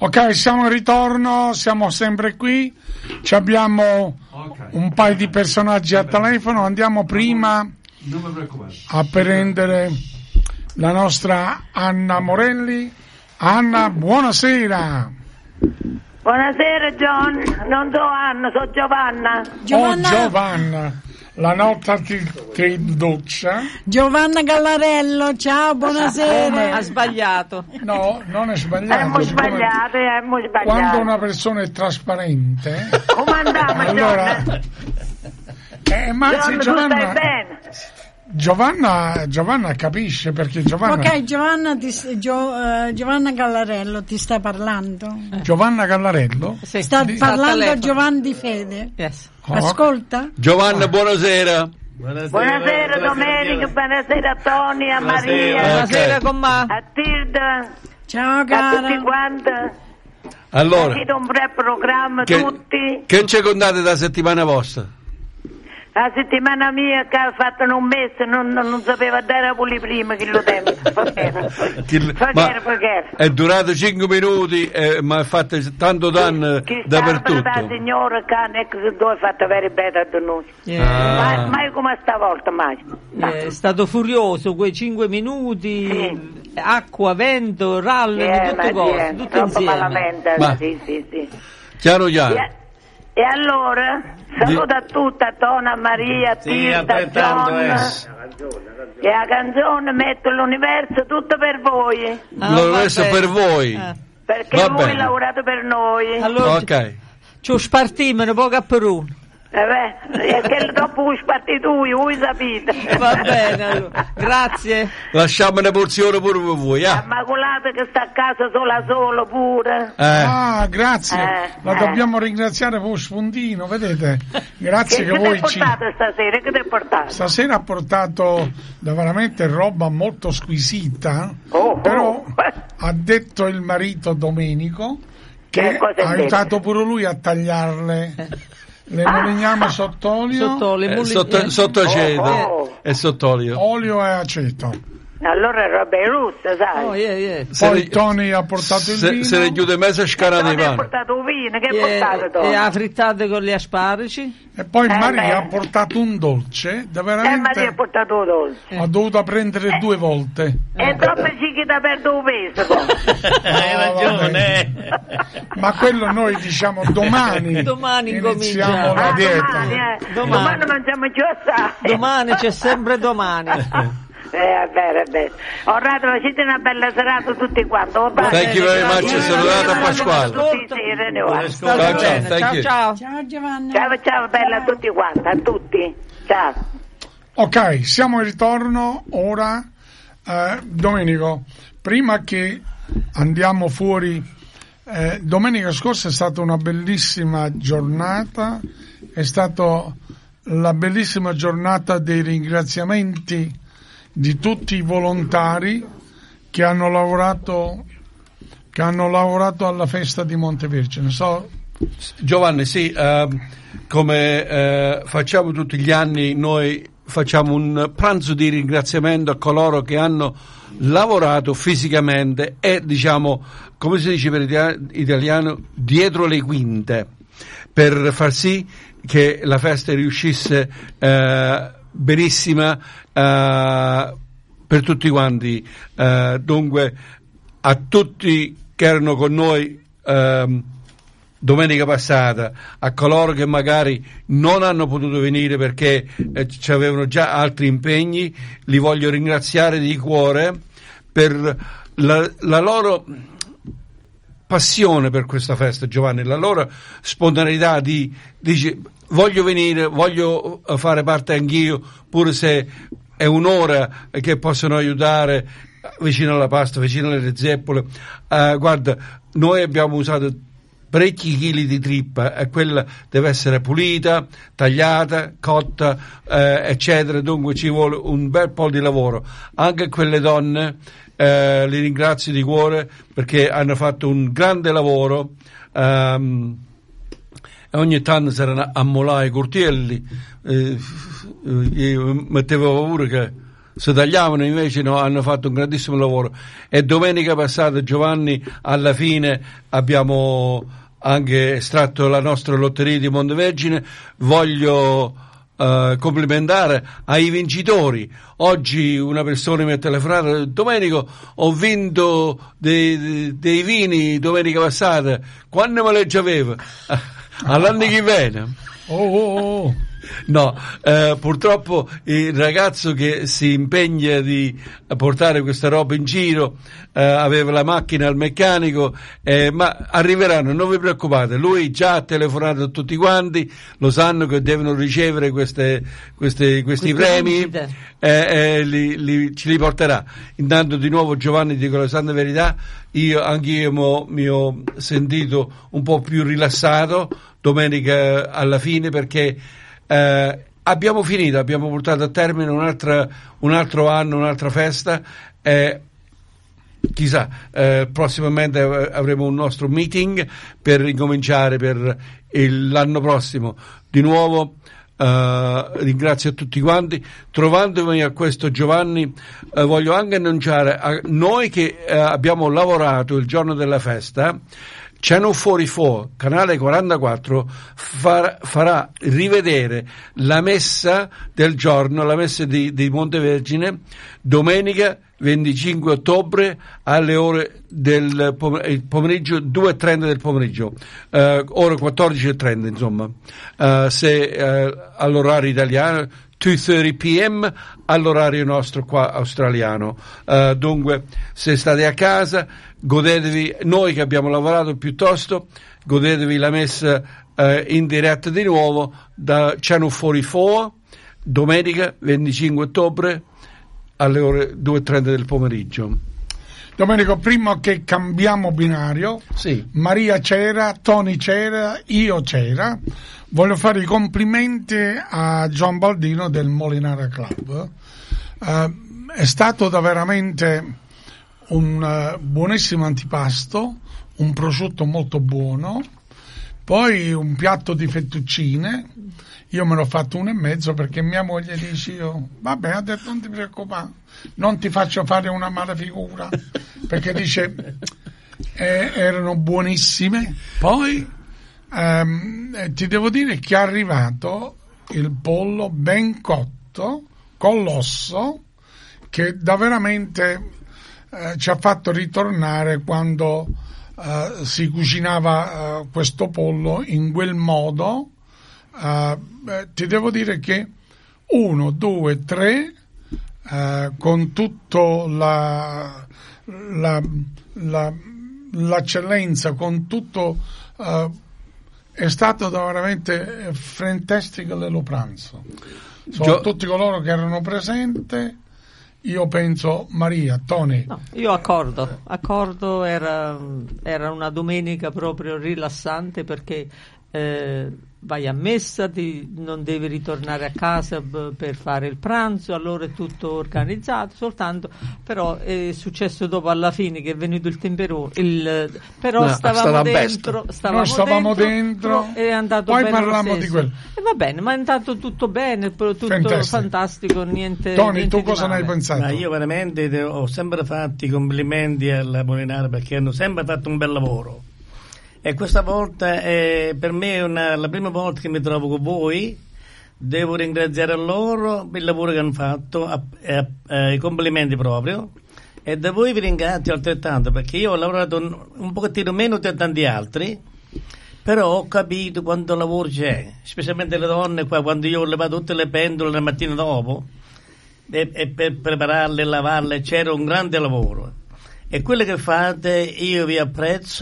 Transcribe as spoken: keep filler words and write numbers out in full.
Ok, siamo in ritorno, siamo sempre qui, ci abbiamo okay. un paio di personaggi a telefono, andiamo prima a prendere la nostra Anna Morelli. Anna, buonasera. Buonasera John, non so Anna, so Giovanna. Giovanna. Oh Giovanna, la notte ti, ti doccia. Giovanna Gallarello, ciao, buonasera. Come? Ha sbagliato. No, non è sbagliato. Abbiamo sbagliato, abbiamo sbagliato. Quando una persona è trasparente, come andiamo allora, John? Eh, ma John, sì, tu Giovanna, stai bene? Giovanna, Giovanna capisce perché Giovanna. Ok, Giovanna, ti, Gio, uh, Giovanna Gallarello ti sta parlando. Giovanna Gallarello? Sì. Sta di, parlando Giovanni Di Fede. Yes. Oh. Ascolta. Giovanna, buonasera. Buonasera, buonasera Domenica, buonasera a Tony, a buonasera. Maria. Buonasera con ma. A Tilda. Ciao cara. A tutti quanti. Allora. Ho un breve programma che, tutti. Che ci contate da settimana vostra? La settimana mia che ha fatto un mese non, non, non sapeva dare a pulire prima che lo tempo. È durato cinque minuti eh, ma ha fatto tanto danno che dappertutto. La signora che tu hai fatto avere bene a noi. Yeah. Ah. Mai, mai come stavolta, mai. È stato furioso quei cinque minuti, sì. Acqua, vento, rallo, yeah, tutte cose, yeah, tutto insieme. Malamente, ma sì, sì, sì. Chiaro chiaro. Yeah. E allora, saluto a tutti, a Tona, a Maria, a Tilda, a John, eh. e la canzone metto l'universo tutto per voi. Ah, l'universo per voi. Ah. Perché va voi bene. lavorate per noi. Allora, ok. Ci spartimmo poco a per uno. Eh beh, è che dopo vuoi sparti tu, voi sapete. Va bene, allora. Grazie. Lasciamo una porzione pure per voi, eh? Immacolata che sta a casa sola solo pure. Eh. Ah, grazie. Eh, La eh. dobbiamo ringraziare per lo spuntino, vedete? Grazie che, che, che voi ti ci. portato stasera? Che ti hai portato? Stasera ha portato da veramente roba molto squisita, Oh, però oh. ha detto il marito Domenico che ha aiutato pure lui a tagliarle. Le moligname sott'olio, Sott'olio, eh, sotto, sotto aceto Oh, oh. e sott'olio. olio e aceto. Allora roba è russa, sai? Oh, yeah, yeah. Poi Tony ha portato il se, vino. se ne chiude mezza scala di Tony ha pane. portato un vino, che Yeah, hai portato tu? e ha frittato con gli asparaci. E poi Eh, Maria beh. ha portato un dolce da Eh, Maria ha veramente portato un dolce. ho dovuto prendere due volte. È troppo cicchi da perdere un peso. Hai ragione. Ma quello noi diciamo domani, Domani iniziamo incominciamo. la Ah, dieta. domani, eh. Domani. Domani mangiamo giù assai. Domani c'è sempre domani. Eh, è vero, è vero. Ho rato, facete una bella serata tutti quanti. Oh, bye. Thank you very much, salutato a Pasquale. Tutti insieme, ne va. Ciao, ciao, Bene, thank ciao, you. ciao. Ciao Giovanna. Ciao, ciao, bella a tutti quanti, a tutti. Ciao. Ok, siamo in ritorno ora. Eh, Domenico, prima che andiamo fuori, eh, domenica scorsa è stata una bellissima giornata, è stata la bellissima giornata dei ringraziamenti di tutti i volontari che hanno lavorato che hanno lavorato alla festa di Montevergine. So, Giovanni, sì, eh, come eh, facciamo tutti gli anni, noi facciamo un pranzo di ringraziamento a coloro che hanno lavorato fisicamente e, diciamo, come si dice per italiano, dietro le quinte, per far sì che la festa riuscisse eh, benissima eh, per tutti quanti. Eh, dunque, a tutti che erano con noi eh, domenica passata, a coloro che magari non hanno potuto venire perché eh, avevano già altri impegni, li voglio ringraziare di cuore per la, la loro passione per questa festa, Giovanni, la loro spontaneità di dice voglio venire, voglio fare parte anch'io, pure se è un'ora che possono aiutare vicino alla pasta, vicino alle zeppole. Uh, guarda, noi abbiamo usato parecchi chili di trippa e quella deve essere pulita, tagliata, cotta, eh, eccetera. Dunque ci vuole un bel po' di lavoro. Anche quelle donne eh, li ringrazio di cuore perché hanno fatto un grande lavoro. Um, e ogni tanto si erano ammolati i cortielli, eh, io mettevo paura che si tagliavano, invece no, hanno fatto un grandissimo lavoro. E domenica passata, Giovanni, alla fine abbiamo anche estratto la nostra lotteria di Montevergine. Voglio uh, complimentare ai vincitori. Oggi una persona mi ha telefonato: Domenico, ho vinto dei, dei, dei vini domenica passata, quando me le già avevo? All'anno che viene. Oh, oh, oh. No, eh, purtroppo il ragazzo che si impegna di portare questa roba in giro eh, aveva la macchina al meccanico, eh, ma arriveranno, non vi preoccupate, lui già ha telefonato a tutti quanti, lo sanno che devono ricevere queste, queste, questi Queste premi, eh, eh, li, li, ce li porterà. Intanto di nuovo, Giovanni, dico la santa verità, io anch'io mo, mi ho sentito un po' più rilassato domenica alla fine, perché Eh, abbiamo finito, abbiamo portato a termine un'altra, un altro anno, un'altra festa. Eh, chissà, eh, prossimamente avremo un nostro meeting per ricominciare per il, l'anno prossimo. Di nuovo eh, ringrazio a tutti quanti. Trovandomi a questo, Giovanni, eh, voglio anche annunciare a noi che eh, abbiamo lavorato il giorno della festa. Channel quarantaquattro, canale quarantaquattro, farà, farà rivedere la messa del giorno, la messa di, di Montevergine, domenica venticinque ottobre alle ore del pomeriggio, due e trenta del pomeriggio, eh, ore quattordici e trenta, insomma, eh, se eh, all'orario italiano, due e trenta p m all'orario nostro qua australiano. Uh, dunque, se state a casa, godetevi, noi che abbiamo lavorato piuttosto, godetevi la messa uh, in diretta di nuovo da Channel quarantaquattro, domenica venticinque ottobre alle ore due e trenta del pomeriggio. Domenico, prima che cambiamo binario, sì. Maria c'era, Tony c'era, io c'era, voglio fare i complimenti a John Baldino del Molinara Club. Uh, è stato da veramente un uh, buonissimo antipasto, un prosciutto molto buono, poi un piatto di fettuccine. Io me l'ho fatto uno e mezzo perché mia moglie dice: io, vabbè, ha detto non ti preoccupare, non ti faccio fare una mala figura, perché dice eh, erano buonissime. Poi ehm, ti devo dire che è arrivato il pollo ben cotto con l'osso, che da veramente eh, ci ha fatto ritornare quando eh, si cucinava eh, questo pollo in quel modo. Uh, eh, ti devo dire che uno, due, tre uh, con tutto la, la, la l'eccellenza, con tutto uh, è stato da veramente fantastico lo pranzo. Sono Gio- tutti coloro che erano presenti. Io penso, Maria, Tony. No, io accordo, accordo era, era una domenica proprio rilassante, perché eh, vai a messa, ti, non devi ritornare a casa b- per fare il pranzo, allora è tutto organizzato, soltanto però è successo dopo, alla fine, che è venuto il temperone, il, però no, stavamo dentro, stavamo, Noi stavamo dentro, dentro, è andato poi bene parliamo di quello. E va bene, ma è andato tutto bene, tutto fantastico, fantastico niente. Tony, niente tu cosa ne hai pensato? Ma io veramente ho sempre fatto i complimenti alla Molinara, perché hanno sempre fatto un bel lavoro. E questa volta eh, per me è una, la prima volta che mi trovo con voi. Devo ringraziare loro per il lavoro che hanno fatto, a, a, a, i complimenti proprio, e da voi vi ringrazio altrettanto, perché io ho lavorato un, un pochettino meno di tanti altri, però ho capito quanto lavoro c'è, specialmente le donne qua, quando io ho levato tutte le pendole la mattina dopo e, e per prepararle e lavarle c'era un grande lavoro, e quello che fate io vi apprezzo.